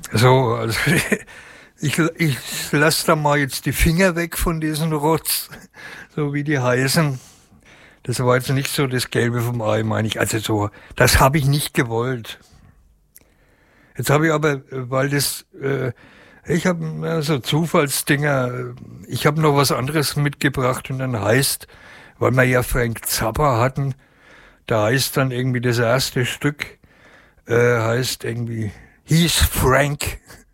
So, also ich lasse da mal jetzt die Finger weg von diesen Rotz, so wie die heißen. Das war jetzt nicht so das Gelbe vom Ei, meine ich. Also so, das habe ich nicht gewollt. Jetzt habe ich aber, weil ich habe so Zufallsdinger, ich habe noch was anderes mitgebracht und dann heißt, weil wir ja Frank Zappa hatten, da heißt dann irgendwie das erste Stück, heißt irgendwie, He's Frank.